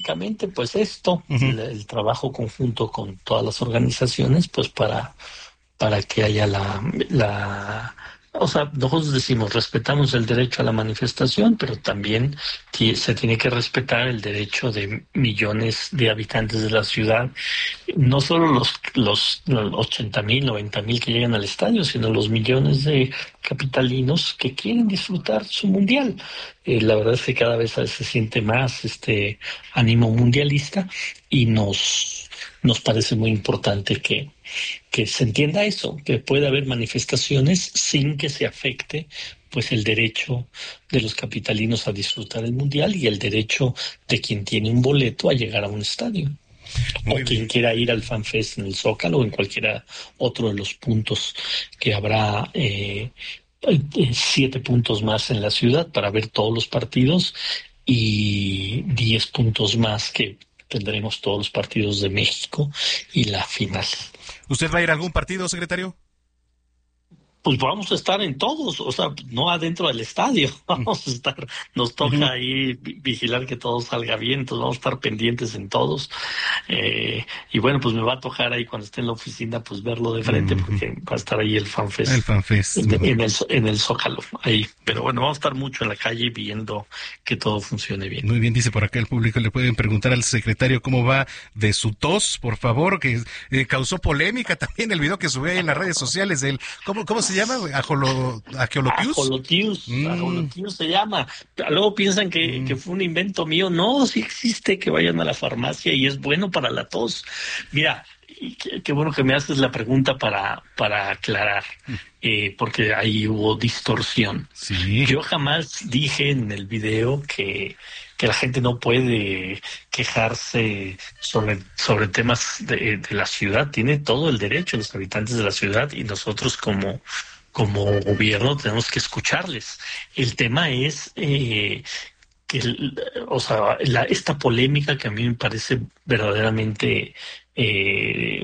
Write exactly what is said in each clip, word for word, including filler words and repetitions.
básicamente, pues esto, Uh-huh. el, el trabajo conjunto con todas las organizaciones, pues para, para que haya la, la, o sea, nosotros decimos, respetamos el derecho a la manifestación, pero también ti- se tiene que respetar el derecho de millones de habitantes de la ciudad, no solo los, los, los ochenta mil, noventa mil que llegan al estadio, sino los millones de capitalinos que quieren disfrutar su mundial. Eh, la verdad es que cada vez se siente más este ánimo mundialista y nos, nos parece muy importante que, que se entienda eso, que puede haber manifestaciones sin que se afecte pues el derecho de los capitalinos a disfrutar el mundial y el derecho de quien tiene un boleto a llegar a un estadio. Muy O quien bien. quiera ir al FanFest en el Zócalo o en cualquiera otro de los puntos que habrá, eh, eh, siete puntos más en la ciudad para ver todos los partidos y diez puntos más que tendremos todos los partidos de México y la final. ¿Usted va a ir a algún partido, secretario? Pues vamos a estar en todos, o sea, no adentro del estadio, vamos a estar, nos Uh-huh. toca ahí vi- vigilar que todo salga bien, entonces vamos a estar pendientes en todos, eh, y bueno, pues me va a tocar ahí cuando esté en la oficina, pues verlo de frente, Uh-huh. porque va a estar ahí el El FanFest FanFest. en, en el, en el Zócalo, ahí, pero bueno, vamos a estar mucho en la calle viendo que todo funcione bien. Muy bien, dice por acá el público, le pueden preguntar al secretario cómo va de su tos, por favor, que eh, causó polémica también el video que subió ahí en las redes sociales del, ¿cómo, cómo se llama? Ajolo, Ajolotius. Ajolotius, Mm, Ajolotius se llama. Luego piensan que, mm. que fue un invento mío. No, sí existe, que vayan a la farmacia y es bueno para la tos. Mira, y qué, qué bueno que me haces la pregunta para, para aclarar, eh, porque ahí hubo distorsión. Sí. Yo jamás dije en el video que, que la gente no puede quejarse sobre, sobre temas de, de la ciudad. Tiene todo el derecho los habitantes de la ciudad y nosotros como, como gobierno tenemos que escucharles. El tema es eh, que, el- o sea, la, esta polémica que a mí me parece verdaderamente eh,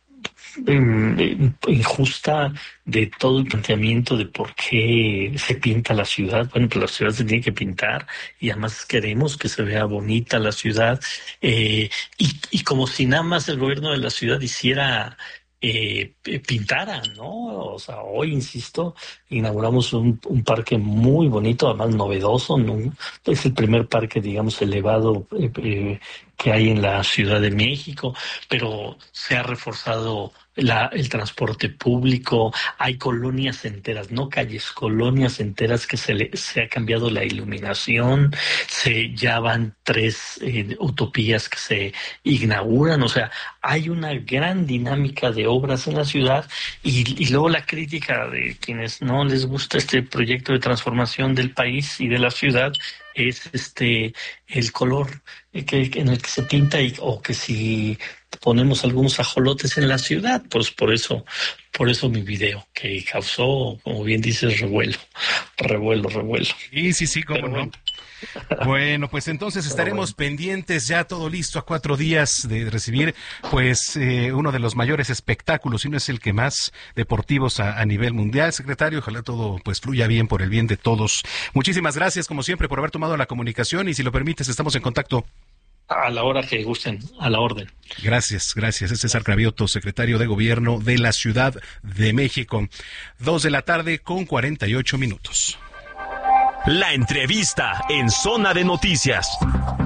mm, injusta de todo el planteamiento de por qué se pinta la ciudad. Bueno, pues la ciudad se tiene que pintar y además queremos que se vea bonita la ciudad. Eh, y, y como si nada más el gobierno de la ciudad hiciera, eh, pintara, ¿no? O sea, hoy, insisto, inauguramos un, un parque muy bonito, además novedoso, ¿no? Es el primer parque, digamos, elevado eh, eh, que hay en la Ciudad de México, pero se ha reforzado la, el transporte público, hay colonias enteras, no calles, colonias enteras que se, le, se ha cambiado la iluminación, se ya van tres eh, utopías que se inauguran, o sea, hay una gran dinámica de obras en la ciudad y, y luego la crítica de quienes no les gusta este proyecto de transformación del país y de la ciudad es este el color eh, que, en el que se pinta y, o que si ponemos algunos ajolotes en la ciudad, pues por eso, por eso mi video, que causó, como bien dices, revuelo, revuelo, revuelo. Sí, sí, sí, cómo Pero no. bueno, Bueno, pues entonces pero estaremos bueno. pendientes, ya todo listo a cuatro días de recibir pues eh, uno de los mayores espectáculos, si no es el que más, deportivos a, a nivel mundial. Secretario, ojalá todo pues fluya bien por el bien de todos. Muchísimas gracias, como siempre, por haber tomado la comunicación y si lo permites, estamos en contacto. A la hora que gusten, a la orden. Gracias, gracias. Es César Cravioto, secretario de Gobierno de la Ciudad de México. Dos de la tarde con cuarenta y ocho minutos. La entrevista en Zona de Noticias.